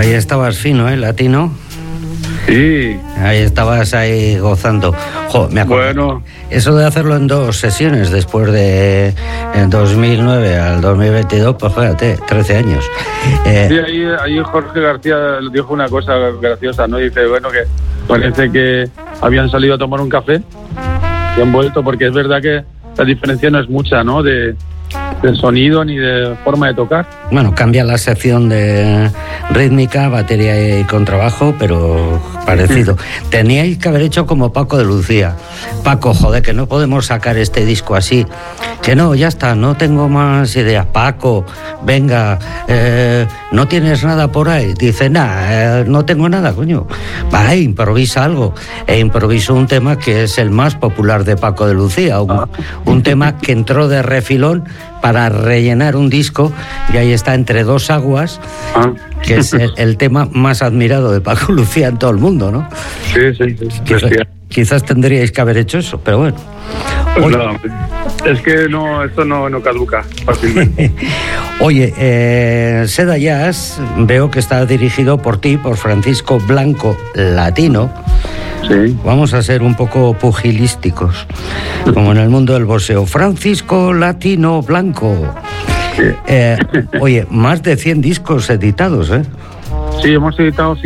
Ahí estabas fino, Latino. Sí. Ahí estabas ahí gozando. Me acuerdo. Bueno. Eso de hacerlo en 2 sesiones, después de 2009 al 2022, pues fíjate, 13 años. Sí, ahí Jorge García dijo una cosa graciosa, ¿no? Dice, bueno, que parece que habían salido a tomar un café y han vuelto, porque es verdad que la diferencia no es mucha, ¿no? De sonido ni de forma de tocar. Bueno, cambia la sección de rítmica, batería y contrabajo, pero parecido. Teníais que haber hecho como Paco de Lucía. Paco, joder, que no podemos sacar este disco así. Que no, ya está, no tengo más ideas. Paco, venga, ¿no tienes nada por ahí? Dice, no tengo nada, coño. Va, improvisa algo. E improvisó un tema que es el más popular de Paco de Lucía. Un tema que entró de refilón para rellenar un disco, y ahí está, Entre dos aguas, que es el tema más admirado de Paco Lucía en todo el mundo, ¿no? Sí. Quizás tendríais que haber hecho eso, pero bueno. Pues no, es que esto no caduca fácilmente. Oye, Seda Jazz, veo que está dirigido por ti, por Francisco Blanco, Latino. Sí. Vamos a ser un poco pugilísticos, como en el mundo del boxeo. Francisco Latino Blanco. Sí. Oye, más de 100 discos editados, ¿eh? Sí, hemos editado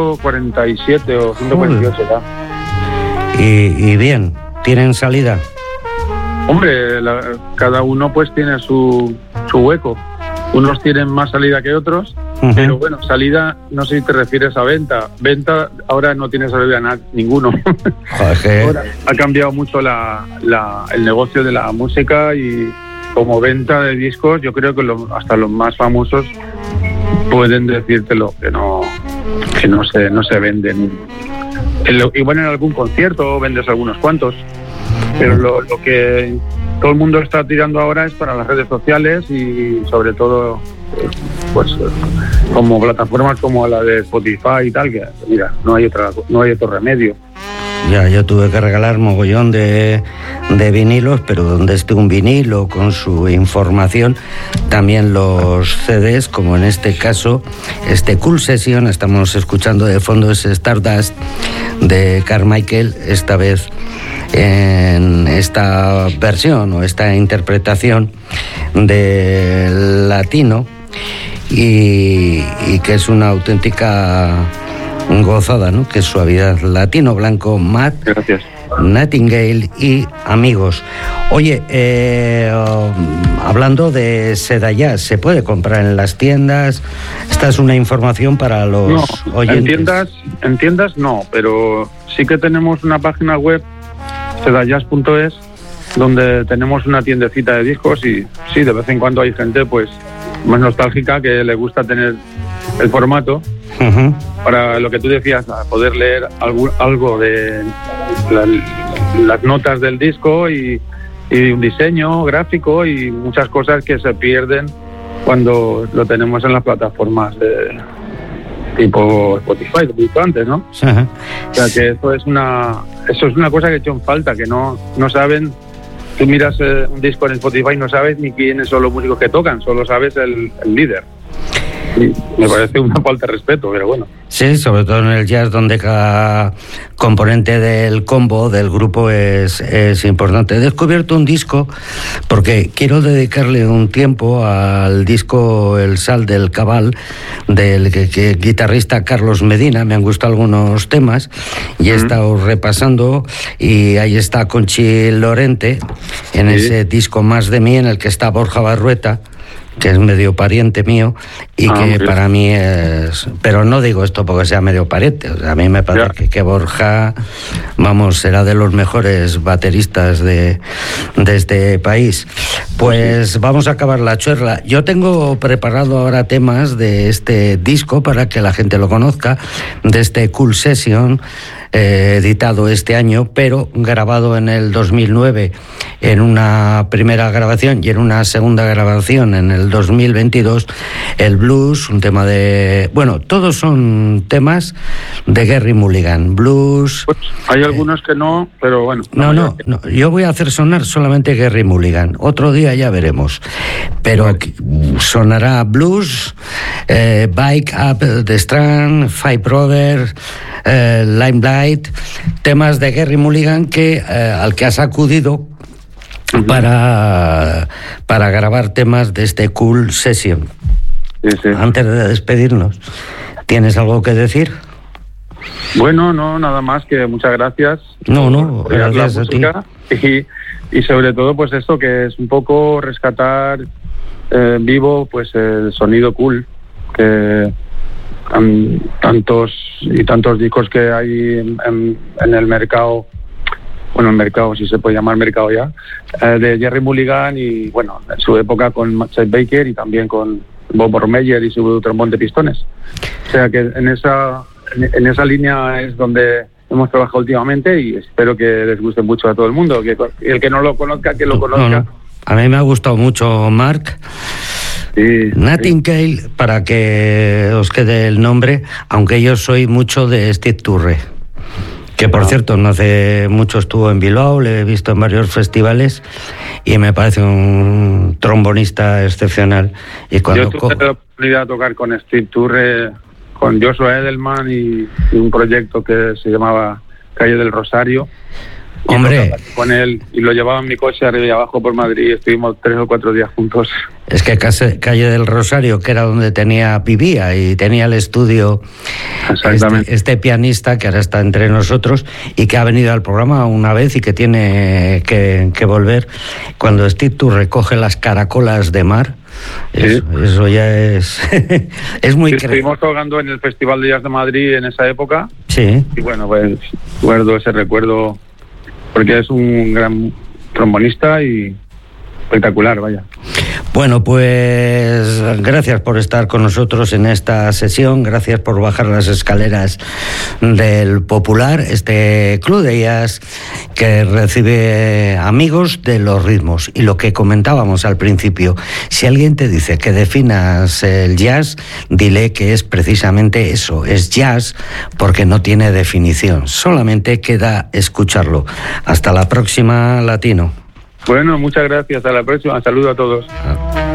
147 o 148 ya. Y bien, ¿tienen salida? Hombre, cada uno pues tiene su hueco. Unos tienen más salida que otros. Pero bueno, salida, no sé si te refieres a venta. Venta, ahora no tiene salida ninguno. Ahora ha cambiado mucho el negocio de la música, y como venta de discos, yo creo que hasta los más famosos pueden decírtelo, que no se venden. Igual en algún concierto vendes algunos cuantos, pero lo que todo el mundo está tirando ahora es para las redes sociales, y sobre todo pues como plataformas como la de Spotify y tal, que mira, no hay otro remedio. Ya, yo tuve que regalar mogollón de vinilos, pero donde esté un vinilo con su información, también los CDs, como en este caso, Cool Session, estamos escuchando de fondo ese Stardust de Carmichael, esta vez en esta versión o esta interpretación de Latino, y que es una auténtica gozada, ¿no? Que suavidad. Latino Blanco, Matt. Gracias. Nightingale y amigos. Oye, hablando de Seda Jazz, ¿se puede comprar en las tiendas? Esta es una información para los oyentes. En tiendas no, pero sí que tenemos una página web, sedajazz.es, donde tenemos una tiendecita de discos, y sí, de vez en cuando hay gente pues más nostálgica que le gusta tener el formato. Para lo que tú decías, a poder leer algo de las notas del disco, y un diseño gráfico y muchas cosas que se pierden cuando lo tenemos en las plataformas de tipo Spotify, como he dicho antes, ¿no? O sea que eso es una cosa que he hecho en falta, que no saben. Tú miras un disco en Spotify y no sabes ni quiénes son los músicos que tocan, solo sabes el líder. Sí, me parece una falta de respeto, pero bueno. Sí, sobre todo en el jazz, donde cada componente del combo, del grupo, es importante. He descubierto un disco, porque quiero dedicarle un tiempo al disco El Sal del Cabal, del guitarrista Carlos Medina. Me han gustado algunos temas y he estado repasando, y ahí está Conchi Lorente, en ese disco Más de mí, en el que está Borja Barrueta, que es medio pariente mío, y que para mí es... Pero no digo esto porque sea medio pariente, o sea, a mí me parece que Borja, vamos, será de los mejores bateristas de este país. Pues vamos a acabar la chorla. Yo tengo preparado ahora temas de este disco para que la gente lo conozca, de este Cool Session, editado este año, pero grabado en el 2009 en una primera grabación y en una segunda grabación en el 2022, el blues, un tema de... Bueno, todos son temas de Gerry Mulligan, blues... Pues hay algunos que no, pero bueno... No, yo voy a hacer sonar solamente Gerry Mulligan. Otro día siga ya veremos. Pero sonará blues, Bike Up the Strand, Five Brothers, Limelight, temas de Gerry Mulligan al que has acudido para grabar temas de este Cool Session. Sí. Antes de despedirnos, ¿tienes algo que decir? Bueno, no, nada más que muchas gracias. No, gracias a ti. Y sobre todo, pues esto que es un poco rescatar vivo, pues el sonido cool, que tantos discos que hay en el mercado, bueno, el mercado, si se puede llamar mercado ya, de Gerry Mulligan y, bueno, en su época con Chet Baker y también con Bob Ormeyer y su trombón de pistones. O sea que en esa línea es donde hemos trabajado últimamente y espero que les guste mucho a todo el mundo. Que el que no lo conozca, que lo conozca. No. A mí me ha gustado mucho, Mark. Sí, Nightingale, sí. Para que os quede el nombre, aunque yo soy mucho de Steve Turre, que por cierto no hace mucho estuvo en Bilbao, le he visto en varios festivales y me parece un trombonista excepcional. Y cuando yo tuve la oportunidad de tocar con Steve Turre, con Joshua Edelman y un proyecto que se llamaba Calle del Rosario. Hombre, con él y lo llevaba en mi coche arriba y abajo por Madrid. Estuvimos 3 o 4 días juntos. Es que Calle del Rosario, que era donde vivía y tenía el estudio este pianista que ahora está entre nosotros y que ha venido al programa una vez y que tiene que volver. Cuando Steve Turre recoge las caracolas de mar, eso ya es es muy estuvimos tocando en el Festival de Jazz de Madrid en esa época. Sí. Y bueno, pues guardo ese recuerdo porque es un gran trombonista y espectacular, vaya. Bueno, pues gracias por estar con nosotros en esta sesión, gracias por bajar las escaleras del Popular, este club de jazz que recibe amigos de los ritmos. Y lo que comentábamos al principio, si alguien te dice que definas el jazz, dile que es precisamente eso, es jazz porque no tiene definición, solamente queda escucharlo. Hasta la próxima, Latino. Bueno, muchas gracias. Hasta la próxima. Saludos a todos.